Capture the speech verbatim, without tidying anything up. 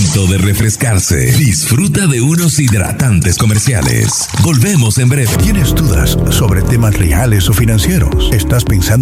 momento de refrescarse. Disfruta de unos hidratantes comerciales. Volvemos en breve. ¿Tienes dudas sobre temas reales o financieros? ¿Estás pensando